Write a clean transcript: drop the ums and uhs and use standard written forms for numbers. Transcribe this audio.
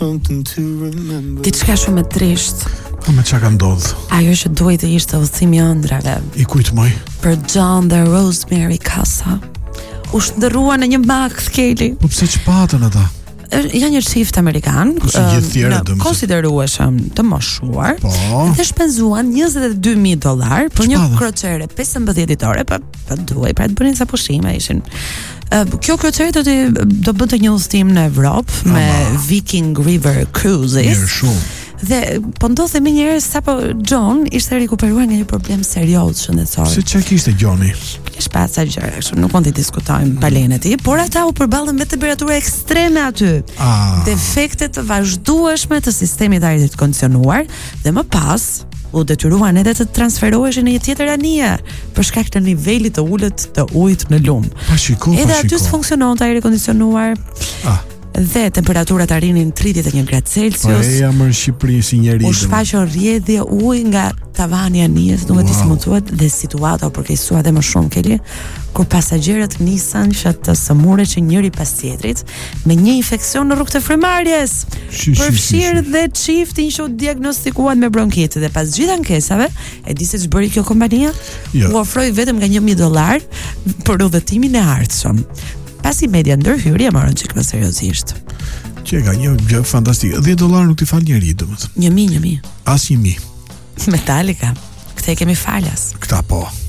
Diçka shumë e trisht. Po me çka ka ndodh? Ajo që duhej të ishte udhëtimi i ëndrave. I kujt moj? Për John dhe Rosemary Casa. U shndërrua në një mak Keli. Po pse ç'patën ata? Janë një çift amerikan, konsiderueshëm të moshuar, dhe shpenzuan $22,000 për një kroqere 15 ditore, pa duaj, pra të bënin sa pushime ishin. Kjo kroqere do bënte një udhëtim në Evropë me Viking River Cruises. Mirë shumë. Dhe po ndodhemi një herë sapo John ishte rikuperuar nga një problem serioz shëndetësor. Se çka kishte Gjoni? Kish pas sa gjëra, kështu nuk mund të diskutojmë palenë e tij, por ata u përballën me temperatura ekstreme aty. Defekte të vazhdueshme të sistemit ajrit kondicionuar dhe më pas u detyruan edhe të transferoheshin në një tjetër anije për shkak të nivelit të ulët të ujit në lum. Edhe aty s'funksiononte ajri kondicionuar. Dhe temperaturat arrinin 31 gradë Celsius. Po e jam në Shqipëri si njeri. U shfaqën rrjedhje ujë nga tavani i anijes, nuk e di si mund thuhet, dhe situata u përkeqësua edhe më shumë Keli, kur pasagerët nisën që të sëmurëshin njëri pas tjetrit me një infeksion në rrugë të frymarrjes. Përfshirë dhe çiftin që u diagnostikuan me bronkitë dhe pas gjithë ankesave, e di se ç'bëri kjo kompania? U ofroi vetëm nga $1,000 për udhëtimin e ardhshëm. Pasi media ndërhyrje e marrën çik më seriozisht. Çeka një gjë fantastike. $10 nuk t'i fal njeri, domethënë. 1.000. As 1.000. Metallica. Këtë e kemi falas. Këta po.